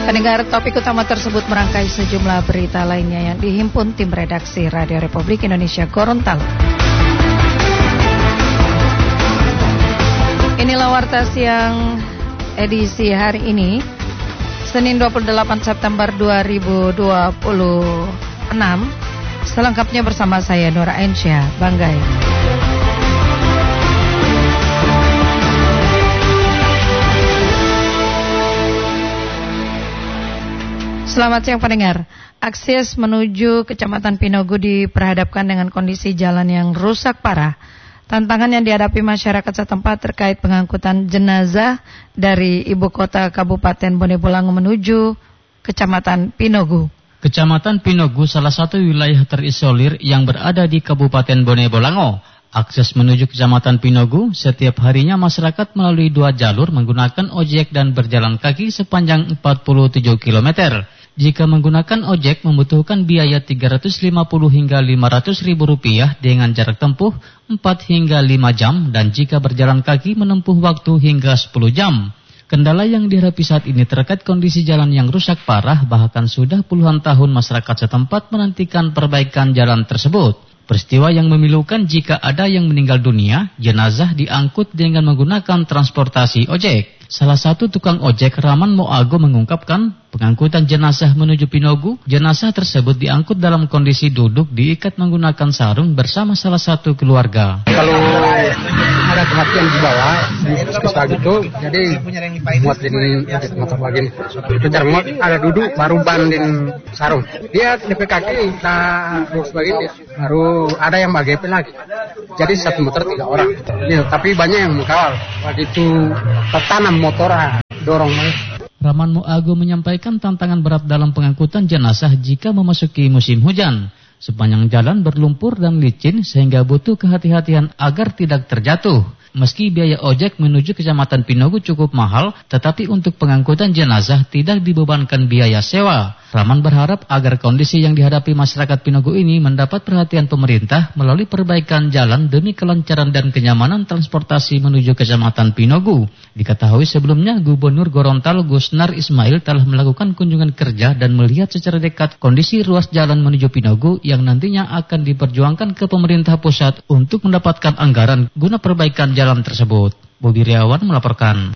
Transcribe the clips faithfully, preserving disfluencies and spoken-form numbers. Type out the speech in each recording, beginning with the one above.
Pendengar, topik utama tersebut merangkai sejumlah berita lainnya yang dihimpun tim redaksi Radio Republik Indonesia Gorontalo. Inilah Warta Siang edisi hari ini, Senin dua puluh delapan September dua ribu dua puluh enam. Selengkapnya bersama saya Nora Ensyah Banggai. Selamat siang pendengar. Akses menuju Kecamatan Pinogu diperhadapkan dengan kondisi jalan yang rusak parah. Tantangan yang dihadapi masyarakat setempat terkait pengangkutan jenazah dari ibu kota Kabupaten Bone Bolango menuju Kecamatan Pinogu. Kecamatan Pinogu salah satu wilayah terisolir yang berada di Kabupaten Bone Bolango. Akses menuju Kecamatan Pinogu setiap harinya masyarakat melalui dua jalur menggunakan ojek dan berjalan kaki sepanjang empat puluh tujuh kilometer. Jika menggunakan ojek membutuhkan biaya tiga ratus lima puluh hingga lima ratus ribu rupiah dengan jarak tempuh empat hingga lima jam, dan jika berjalan kaki menempuh waktu hingga sepuluh jam. Kendala yang dihadapi saat ini terkait kondisi jalan yang rusak parah, bahkan sudah puluhan tahun masyarakat setempat menantikan perbaikan jalan tersebut. Peristiwa yang memilukan jika ada yang meninggal dunia, jenazah diangkut dengan menggunakan transportasi ojek. Salah satu tukang ojek, Raman Moago, mengungkapkan pengangkutan jenazah menuju Pinogu, jenazah tersebut diangkut dalam kondisi duduk diikat menggunakan sarung bersama salah satu keluarga. Kalau ada kematian di bawah, di sekitar gitu, jadi muat jadi motor lagi. Kejar muat, ada duduk, baru banding sarung. Dia D P kaki, nah terus begini, baru ada yang bagi lagi. Jadi satu motor tiga orang. Ya, tapi banyak yang mengkawal. Waktu itu tertanam motor dorong. Raman Moago menyampaikan tantangan berat dalam pengangkutan jenazah jika memasuki musim hujan. Sepanjang jalan berlumpur dan licin sehingga butuh kehati-hatian agar tidak terjatuh. Meski biaya ojek menuju Kecamatan Pinogu cukup mahal, tetapi untuk pengangkutan jenazah tidak dibebankan biaya sewa. Raman berharap agar kondisi yang dihadapi masyarakat Pinogu ini mendapat perhatian pemerintah melalui perbaikan jalan demi kelancaran dan kenyamanan transportasi menuju Kecamatan Pinogu. Diketahui sebelumnya Gubernur Gorontalo Gusnar Ismail telah melakukan kunjungan kerja dan melihat secara dekat kondisi ruas jalan menuju Pinogu yang nantinya akan diperjuangkan ke pemerintah pusat untuk mendapatkan anggaran guna perbaikan jalan tersebut. Bobi Riawan melaporkan.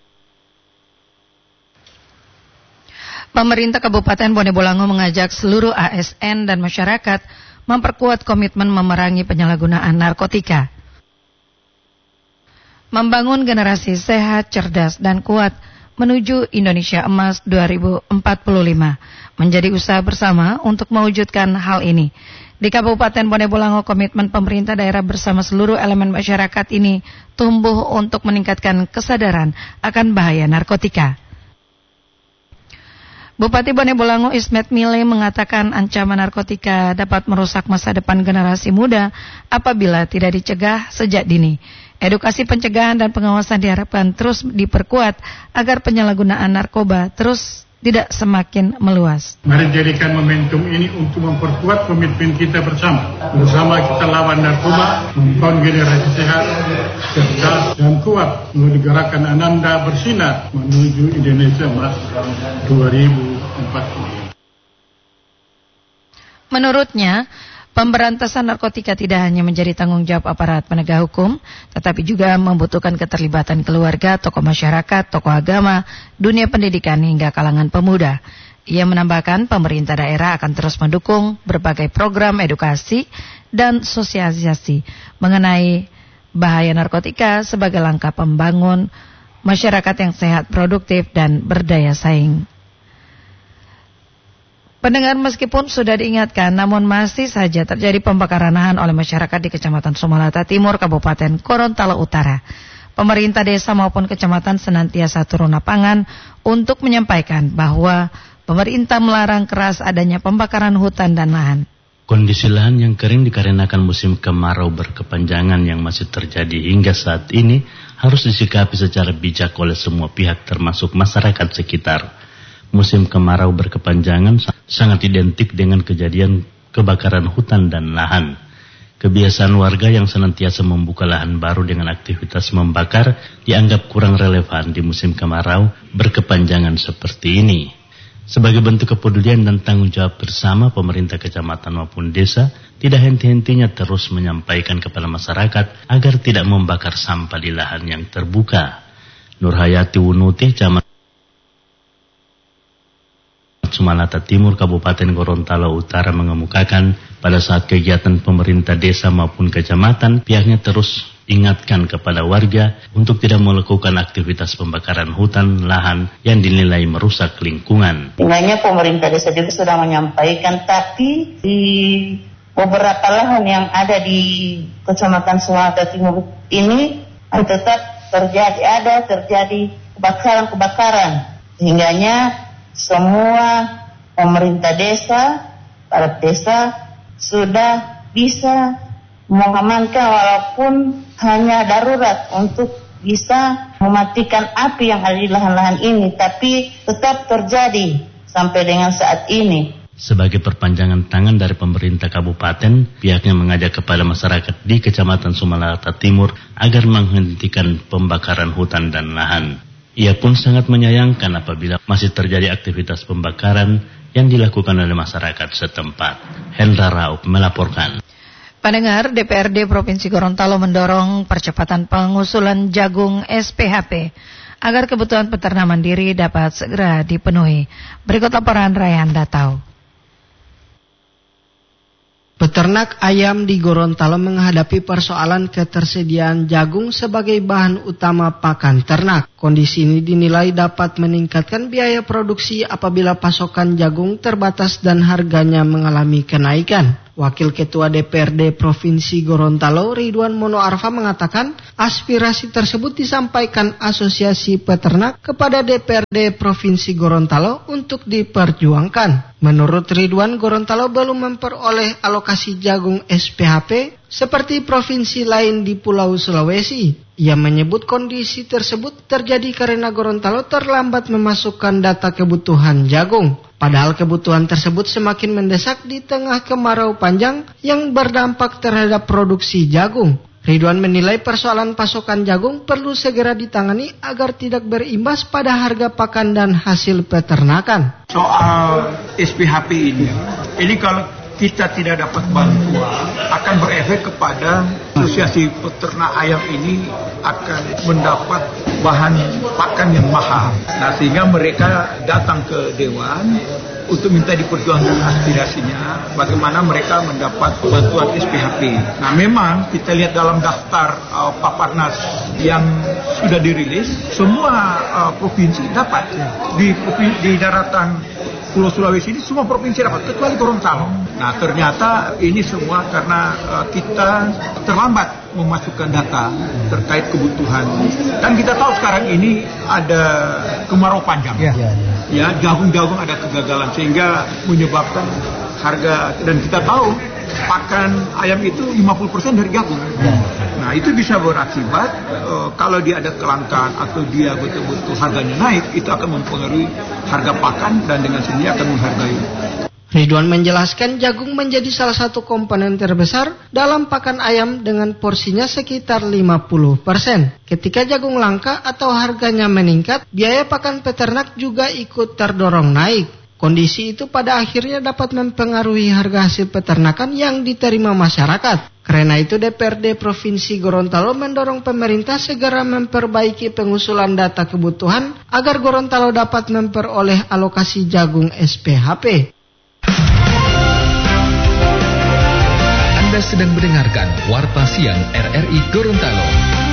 Pemerintah Kabupaten Bone Bolango mengajak seluruh A S N dan masyarakat memperkuat komitmen memerangi penyalahgunaan narkotika. Membangun generasi sehat, cerdas, dan kuat menuju Indonesia Emas dua ribu empat puluh lima menjadi usaha bersama untuk mewujudkan hal ini. Di Kabupaten Bone Bolango, komitmen pemerintah daerah bersama seluruh elemen masyarakat ini tumbuh untuk meningkatkan kesadaran akan bahaya narkotika. Bupati Bone Bolango Ismet Mile mengatakan ancaman narkotika dapat merusak masa depan generasi muda apabila tidak dicegah sejak dini. Edukasi pencegahan dan pengawasan diharapkan terus diperkuat agar penyalahgunaan narkoba terus tidak semakin meluas. Mari jadikan momentum ini untuk memperkuat komitmen kita bersama. Bersama kita lawan narkoba, membangun generasi sehat, cerdas, dan kuat menuju gerakan Ananda bersinar menuju Indonesia Emas dua ribu empat puluh lima. Menurutnya, pemberantasan narkotika tidak hanya menjadi tanggung jawab aparat penegak hukum, tetapi juga membutuhkan keterlibatan keluarga, tokoh masyarakat, tokoh agama, dunia pendidikan hingga kalangan pemuda. Ia menambahkan pemerintah daerah akan terus mendukung berbagai program edukasi dan sosialisasi mengenai bahaya narkotika sebagai langkah pembangun masyarakat yang sehat, produktif, dan berdaya saing. Pendengar, meskipun sudah diingatkan, namun masih saja terjadi pembakaran lahan oleh masyarakat di Kecamatan Sumalata Timur, Kabupaten Gorontalo Utara. Pemerintah desa maupun kecamatan senantiasa turun lapangan untuk menyampaikan bahwa pemerintah melarang keras adanya pembakaran hutan dan lahan. Kondisi lahan yang kering dikarenakan musim kemarau berkepanjangan yang masih terjadi hingga saat ini harus disikapi secara bijak oleh semua pihak termasuk masyarakat sekitar. Musim kemarau berkepanjangan sangat identik dengan kejadian kebakaran hutan dan lahan. Kebiasaan warga yang senantiasa membuka lahan baru dengan aktivitas membakar dianggap kurang relevan di musim kemarau berkepanjangan seperti ini. Sebagai bentuk kepedulian dan tanggung jawab bersama, pemerintah kecamatan maupun desa tidak henti-hentinya terus menyampaikan kepada masyarakat agar tidak membakar sampah di lahan yang terbuka. Nurhayati Wunuti, Camat Sumalata Timur, Kabupaten Gorontalo Utara mengemukakan pada saat kegiatan pemerintah desa maupun kecamatan, pihaknya terus ingatkan kepada warga untuk tidak melakukan aktivitas pembakaran hutan lahan yang dinilai merusak lingkungan. Tinggalnya pemerintah desa juga sudah menyampaikan, tapi di beberapa lahan yang ada di Kecamatan Sumalata Timur ini tetap terjadi ada terjadi kebakaran-kebakaran, sehingganya semua pemerintah desa, para desa sudah bisa mengamankan walaupun hanya darurat untuk bisa mematikan api yang ada di lahan-lahan ini, tapi tetap terjadi sampai dengan saat ini. Sebagai perpanjangan tangan dari pemerintah kabupaten, pihaknya mengajak kepada masyarakat di Kecamatan Sumalata Timur agar menghentikan pembakaran hutan dan lahan. Ia pun sangat menyayangkan apabila masih terjadi aktivitas pembakaran yang dilakukan oleh masyarakat setempat. Hendra Raup melaporkan. Pendengar, D P R D Provinsi Gorontalo mendorong percepatan pengusulan jagung S P H P agar kebutuhan peternak mandiri dapat segera dipenuhi. Berikut laporan Rayhan Datau. Peternak ayam di Gorontalo menghadapi persoalan ketersediaan jagung sebagai bahan utama pakan ternak. Kondisi ini dinilai dapat meningkatkan biaya produksi apabila pasokan jagung terbatas dan harganya mengalami kenaikan. Wakil Ketua D P R D Provinsi Gorontalo Ridwan Mono Arfa mengatakan aspirasi tersebut disampaikan Asosiasi Peternak kepada D P R D Provinsi Gorontalo untuk diperjuangkan. Menurut Ridwan, Gorontalo belum memperoleh alokasi jagung S P H P seperti provinsi lain di Pulau Sulawesi. Ia menyebut kondisi tersebut terjadi karena Gorontalo terlambat memasukkan data kebutuhan jagung. Padahal kebutuhan tersebut semakin mendesak di tengah kemarau panjang yang berdampak terhadap produksi jagung. Ridwan menilai persoalan pasokan jagung perlu segera ditangani agar tidak berimbas pada harga pakan dan hasil peternakan. Soal S P H P ini, ini kalau kita tidak dapat bantuan akan berefek kepada asosiasi peternak ayam ini akan mendapat bahan pakan yang mahal. Nah, sehingga mereka datang ke Dewan untuk minta diperjuangkan aspirasinya bagaimana mereka mendapat bantuan S P H P. Nah, memang kita lihat dalam daftar uh, Paparnas yang sudah dirilis, semua uh, provinsi dapat. Di, di daratan Pulau Sulawesi ini semua provinsi dapat, kecuali Gorontalo. Nah, ternyata ini semua karena uh, kita terlambat memasukkan data terkait kebutuhan. Dan kita tahu sekarang ini ada kemarau panjang. Ya, ya, ya. Ya, jagung-jagung ada kegagalan sehingga menyebabkan harga, dan kita tahu pakan ayam itu lima puluh persen dari jagung. Ya. Nah, itu bisa berakibat uh, kalau dia ada kelangkaan atau dia betul-betul harganya naik, itu akan mempengaruhi harga pakan dan dengan sendirinya akan menghargai. Ridwan menjelaskan jagung menjadi salah satu komponen terbesar dalam pakan ayam dengan porsinya sekitar lima puluh persen. Ketika jagung langka atau harganya meningkat, biaya pakan peternak juga ikut terdorong naik. Kondisi itu pada akhirnya dapat mempengaruhi harga hasil peternakan yang diterima masyarakat. Karena itu D P R D Provinsi Gorontalo mendorong pemerintah segera memperbaiki pengusulan data kebutuhan agar Gorontalo dapat memperoleh alokasi jagung S P H P. Anda sedang mendengarkan Warta Siang R R I Gorontalo.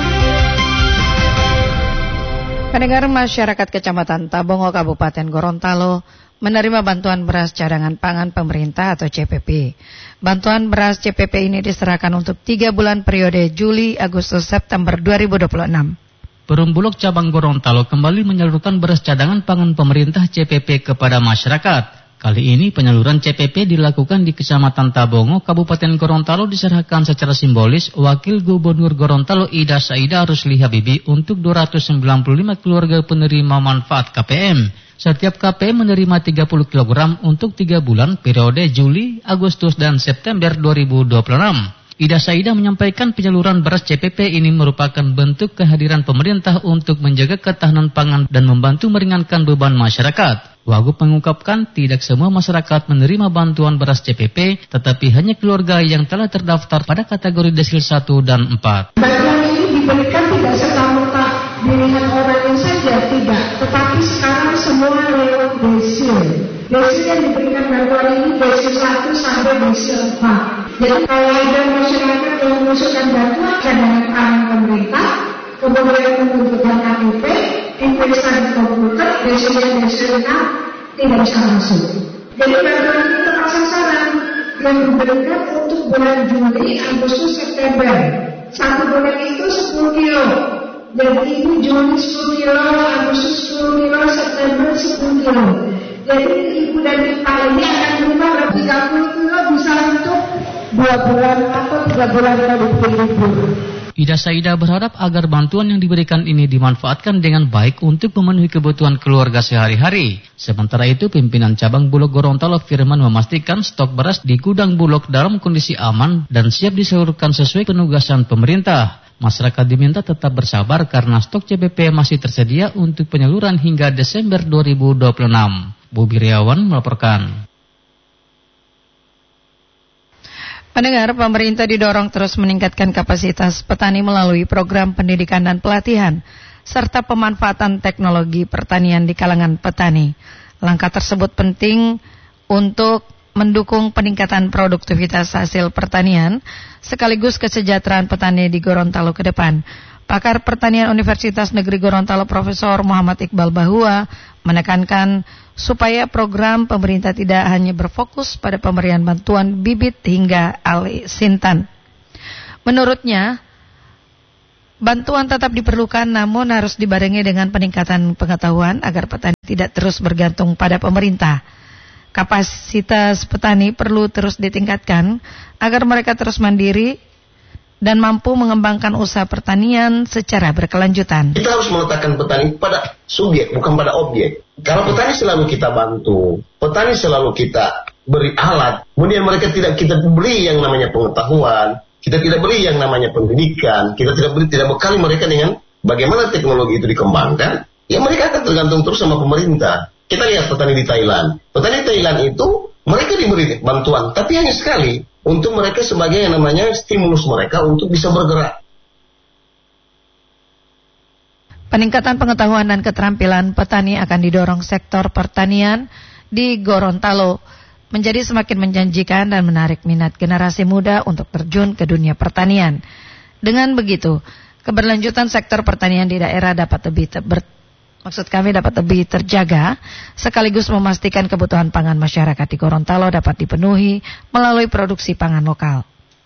Pendengar, masyarakat Kecamatan Tabongo Kabupaten Gorontalo menerima bantuan beras cadangan pangan pemerintah atau C P P. Bantuan beras C P P ini diserahkan untuk tiga bulan periode Juli, Agustus, September dua ribu dua puluh enam. Perum Bulog Cabang Gorontalo kembali menyalurkan beras cadangan pangan pemerintah C P P kepada masyarakat. Kali ini penyaluran C P P dilakukan di Kecamatan Tabongo, Kabupaten Gorontalo diserahkan secara simbolis Wakil Gubernur Gorontalo Ida Saida Rusli Habibi untuk dua ratus sembilan puluh lima keluarga penerima manfaat K P M. Setiap K P M menerima tiga puluh kilogram untuk tiga bulan periode Juli, Agustus, dan September dua ribu dua puluh enam. Ida Saida menyampaikan penyaluran beras C P P ini merupakan bentuk kehadiran pemerintah untuk menjaga ketahanan pangan dan membantu meringankan beban masyarakat. Wagub mengungkapkan tidak semua masyarakat menerima bantuan beras C P P, tetapi hanya keluarga yang telah terdaftar pada kategori desil satu dan empat. Bantuan ini diberikan tidak serta-merta pilihan orangnya saja, tidak. Tetapi sekarang semua lewat desil. Desil yang diberikan bantuan ini desil satu sampai desil empat. Jadi kalau ada masyarakat yang mengusulkan bantuan cadangan pangan pemerintah, kemudian membutuhkan K T P, diperiksa di komputer, desilnya desil enam, tidak bisa masuk. Jadi bantuan ini tepat sasaran yang diberikan untuk bulan Juli, Agustus, September. Satu bulan itu sepuluh kilo. Jadi ini Juli sepuluh kilo, Agustus sepuluh kilo, September sepuluh kilo. Jadi ibu dan bapak ini akan menerima tiga puluh kilo bisa untuk dua bulan atau tiga bulan lebih libur. Ida Saida berharap agar bantuan yang diberikan ini dimanfaatkan dengan baik untuk memenuhi kebutuhan keluarga sehari-hari. Sementara itu, pimpinan cabang Bulog Gorontalo Firman memastikan stok beras di gudang Bulog dalam kondisi aman dan siap disalurkan sesuai penugasan pemerintah. Masyarakat diminta tetap bersabar karena stok C P P masih tersedia untuk penyaluran hingga Desember dua ribu dua puluh enam. Bobi Riawan melaporkan. Pendengar, pemerintah didorong terus meningkatkan kapasitas petani melalui program pendidikan dan pelatihan, serta pemanfaatan teknologi pertanian di kalangan petani. Langkah tersebut penting untuk mendukung peningkatan produktivitas hasil pertanian, sekaligus kesejahteraan petani di Gorontalo ke depan. Pakar Pertanian Universitas Negeri Gorontalo Profesor Muhammad Iqbal Bahua menekankan supaya program pemerintah tidak hanya berfokus pada pemberian bantuan bibit hingga alih sintan. Menurutnya, bantuan tetap diperlukan namun harus dibarengi dengan peningkatan pengetahuan agar petani tidak terus bergantung pada pemerintah. Kapasitas petani perlu terus ditingkatkan agar mereka terus mandiri dan mampu mengembangkan usaha pertanian secara berkelanjutan. Kita harus meletakkan petani pada subjek, bukan pada objek. Kalau petani selalu kita bantu, petani selalu kita beri alat, kemudian mereka tidak kita beri yang namanya pengetahuan, kita tidak beri yang namanya pendidikan, kita tidak beri, tidak bekali mereka dengan bagaimana teknologi itu dikembangkan, ya mereka akan tergantung terus sama pemerintah. Kita lihat petani di Thailand. Petani Thailand itu mereka diberi bantuan, tapi hanya sekali. Untuk mereka sebagai yang namanya stimulus mereka untuk bisa bergerak. Peningkatan pengetahuan dan keterampilan petani akan didorong sektor pertanian di Gorontalo menjadi semakin menjanjikan dan menarik minat generasi muda untuk terjun ke dunia pertanian. Dengan begitu, keberlanjutan sektor pertanian di daerah dapat lebih ber Maksud kami dapat lebih terjaga, sekaligus memastikan kebutuhan pangan masyarakat di Gorontalo dapat dipenuhi melalui produksi pangan lokal.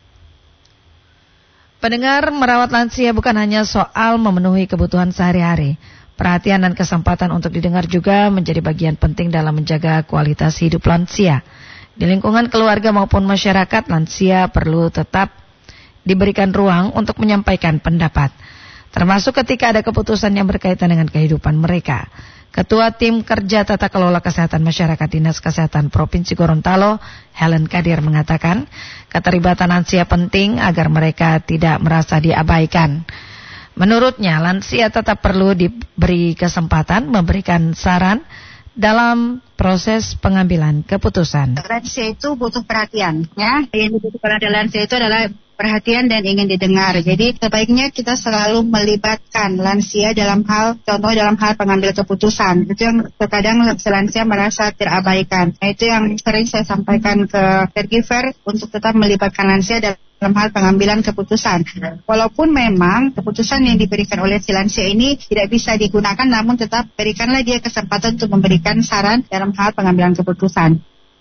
Pendengar, merawat lansia bukan hanya soal memenuhi kebutuhan sehari-hari. Perhatian dan kesempatan untuk didengar juga menjadi bagian penting dalam menjaga kualitas hidup lansia. Di lingkungan keluarga maupun masyarakat, lansia perlu tetap diberikan ruang untuk menyampaikan pendapat, termasuk ketika ada keputusan yang berkaitan dengan kehidupan mereka. Ketua Tim Kerja Tata Kelola Kesehatan Masyarakat Dinas Kesehatan Provinsi Gorontalo, Helen Kadir mengatakan, keterlibatan lansia penting agar mereka tidak merasa diabaikan. Menurutnya, lansia tetap perlu diberi kesempatan memberikan saran dalam proses pengambilan keputusan. Lansia itu butuh perhatian, ya. Yang dibutuhkan oleh lansia itu adalah perhatian dan ingin didengar. Jadi sebaiknya kita selalu melibatkan lansia dalam hal, contoh dalam hal pengambil keputusan. Itu yang terkadang lansia merasa terabaikan. Nah, itu yang sering saya sampaikan ke caregiver untuk tetap melibatkan lansia dalam hal pengambilan keputusan. Walaupun memang keputusan yang diberikan oleh si lansia ini tidak bisa digunakan, namun tetap berikanlah dia kesempatan untuk memberikan saran dalam hal pengambilan keputusan.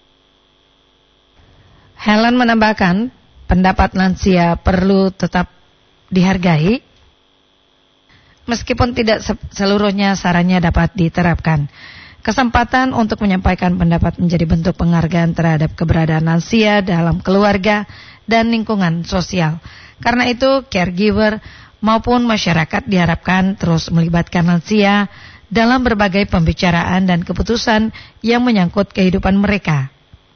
Helen menambahkan, pendapat lansia perlu tetap dihargai, meskipun tidak seluruhnya sarannya dapat diterapkan. Kesempatan untuk menyampaikan pendapat menjadi bentuk penghargaan terhadap keberadaan lansia dalam keluarga dan lingkungan sosial. Karena itu, caregiver maupun masyarakat diharapkan terus melibatkan lansia dalam berbagai pembicaraan dan keputusan yang menyangkut kehidupan mereka.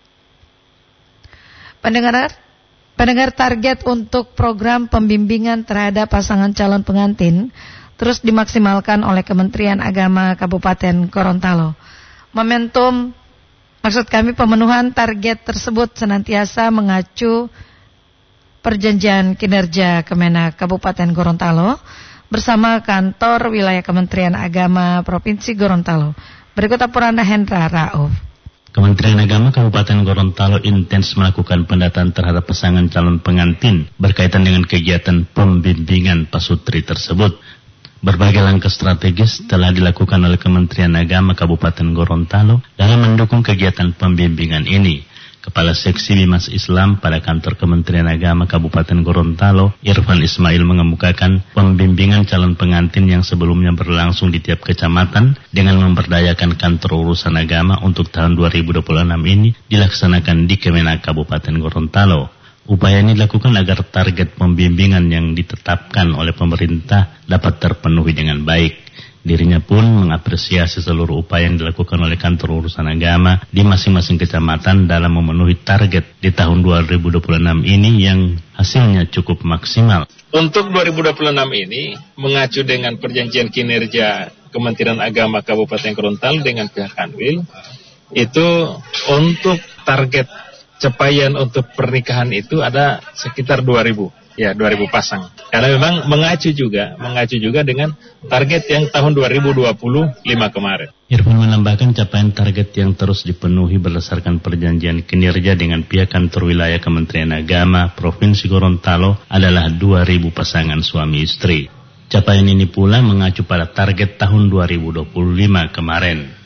Pendengar, pendengar target untuk program pembimbingan terhadap pasangan calon pengantin terus dimaksimalkan oleh Kementerian Agama Kabupaten Gorontalo. Momentum, maksud kami pemenuhan target tersebut senantiasa mengacu perjanjian kinerja Kemenak Kabupaten Gorontalo bersama kantor wilayah Kementerian Agama Provinsi Gorontalo. Berikut laporan Hendra Rauf. Kementerian Agama Kabupaten Gorontalo intens melakukan pendataan terhadap pasangan calon pengantin berkaitan dengan kegiatan pembimbingan pasutri tersebut. Berbagai langkah strategis telah dilakukan oleh Kementerian Agama Kabupaten Gorontalo dalam mendukung kegiatan pembimbingan ini. Kepala Seksi Bimas Islam pada kantor Kementerian Agama Kabupaten Gorontalo, Irfan Ismail, mengemukakan pembimbingan calon pengantin yang sebelumnya berlangsung di tiap kecamatan dengan memberdayakan kantor urusan agama untuk tahun dua ribu dua puluh enam ini dilaksanakan di Kemenak Kabupaten Gorontalo. Upaya ini dilakukan agar target pembimbingan yang ditetapkan oleh pemerintah dapat terpenuhi dengan baik. Dirinya pun mengapresiasi seluruh upaya yang dilakukan oleh kantor urusan agama di masing-masing kecamatan dalam memenuhi target di tahun dua ribu dua puluh enam ini yang hasilnya cukup maksimal. Untuk dua ribu dua puluh enam ini mengacu dengan perjanjian kinerja Kementerian Agama Kabupaten Gorontalo dengan pihak Kanwil, itu untuk target capaian untuk pernikahan itu ada sekitar dua ribu. Ya, dua ribu pasang. Karena memang mengacu juga, mengacu juga dengan target yang tahun dua ribu dua puluh lima kemarin. Irfan menambahkan capaian target yang terus dipenuhi berdasarkan perjanjian kinerja dengan pihak kantor wilayah Kementerian Agama Provinsi Gorontalo adalah dua ribu pasangan suami istri. Capaian ini pula mengacu pada target tahun dua ribu dua puluh lima kemarin.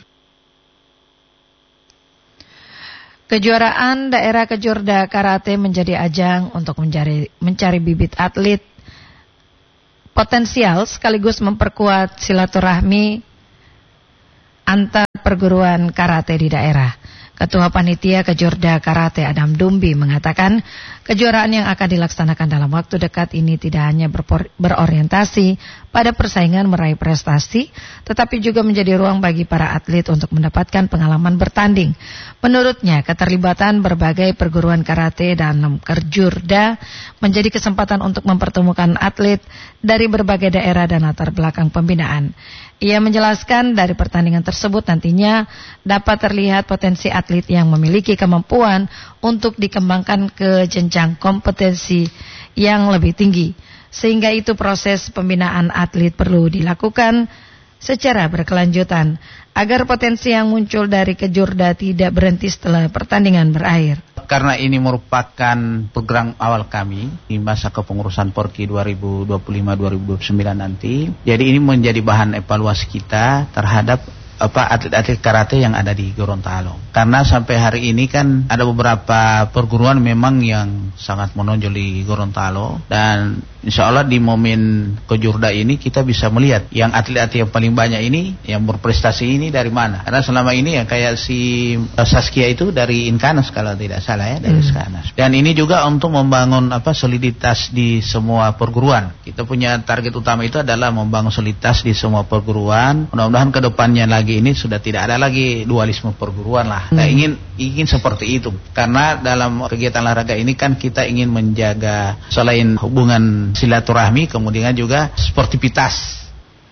Kejuaraan daerah Kejurda Karate menjadi ajang untuk mencari, mencari bibit atlet potensial sekaligus memperkuat silaturahmi antar perguruan karate di daerah. Ketua Panitia Kejurda Karate Adam Dumbi mengatakan kejuaraan yang akan dilaksanakan dalam waktu dekat ini tidak hanya berpor- berorientasi pada persaingan meraih prestasi, tetapi juga menjadi ruang bagi para atlet untuk mendapatkan pengalaman bertanding. Menurutnya, keterlibatan berbagai perguruan karate dalam Kejurda menjadi kesempatan untuk mempertemukan atlet dari berbagai daerah dan latar belakang pembinaan. Ia menjelaskan dari pertandingan tersebut nantinya dapat terlihat potensi atlet yang memiliki kemampuan untuk dikembangkan ke jenjang kompetensi yang lebih tinggi. Sehingga itu proses pembinaan atlet perlu dilakukan secara berkelanjutan agar potensi yang muncul dari Kejurda tidak berhenti setelah pertandingan berakhir. Karena ini merupakan program awal kami di masa kepengurusan Porki dua ribu dua puluh lima dua ribu dua puluh sembilan nanti. Jadi ini menjadi bahan evaluasi kita terhadap apa atlet-atlet karate yang ada di Gorontalo. Karena sampai hari ini kan ada beberapa perguruan memang yang sangat menonjol di Gorontalo, dan insya Allah di momen Kejurda ini kita bisa melihat yang atlet-atlet yang paling banyak ini yang berprestasi ini dari mana. Karena selama ini ya kayak si Saskia itu dari Inkanas kalau tidak salah ya, dari Inkanas. Hmm. Dan ini juga untuk membangun apa soliditas di semua perguruan. Kita punya target utama itu adalah membangun soliditas di semua perguruan. Mudah-mudahan ke depannya lagi ini sudah tidak ada lagi dualisme perguruan lah. Kita hmm. ingin ingin seperti itu. Karena dalam kegiatan olahraga ini kan kita ingin menjaga selain hubungan silaturahmi, kemudian juga sportivitas.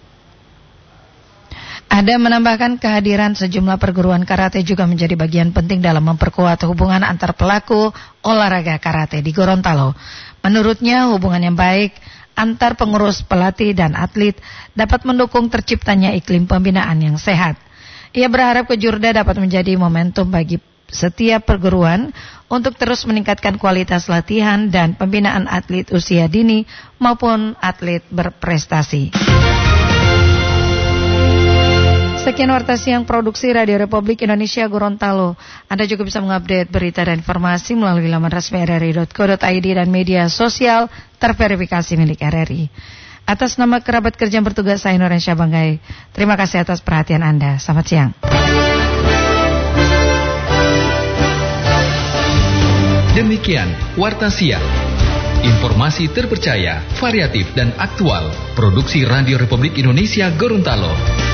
Ada menambahkan kehadiran sejumlah perguruan karate juga menjadi bagian penting dalam memperkuat hubungan antar pelaku olahraga karate di Gorontalo. Menurutnya hubungan yang baik antar pengurus, pelatih, dan atlet dapat mendukung terciptanya iklim pembinaan yang sehat. Ia berharap Kejurda dapat menjadi momentum bagi setiap perguruan untuk terus meningkatkan kualitas latihan dan pembinaan atlet usia dini maupun atlet berprestasi. Sekian Warta Siang Produksi Radio Republik Indonesia Gorontalo. Anda juga bisa mengupdate berita dan informasi melalui laman resmi r r i dot co dot i d dan media sosial terverifikasi milik R R I. Atas nama kerabat kerja yang bertugas, saya Nurensya Banggai. Terima kasih atas perhatian Anda. Selamat siang. Demikian Warta Siang. Informasi terpercaya, variatif dan aktual. Produksi Radio Republik Indonesia Gorontalo.